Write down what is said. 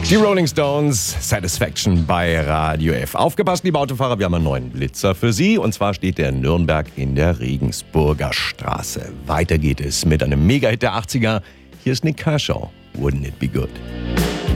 Die Rolling Stones, Satisfaction bei Radio F. Aufgepasst, liebe Autofahrer, wir haben einen neuen Blitzer für Sie. Und zwar steht der Nürnberg in der Regensburger Straße. Weiter geht es mit einem Mega-Hit der 80er. Hier ist Nik Kershaw. Wouldn't it be good?